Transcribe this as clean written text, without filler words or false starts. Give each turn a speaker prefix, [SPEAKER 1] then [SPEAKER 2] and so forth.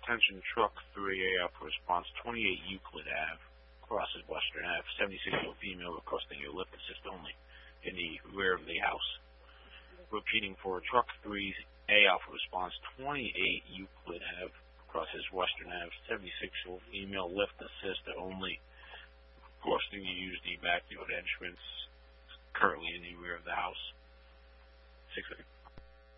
[SPEAKER 1] Attention truck 3A for response 28 Euclid Ave, crosses Western Ave, 76-year-old female requesting your lift assist only in the rear of the house. Repeating for truck 3A for response 28 Euclid Ave, crosses Western Ave, 76-year-old female lift assist only, requesting you use the backyard entrance currently in the rear of the house. 6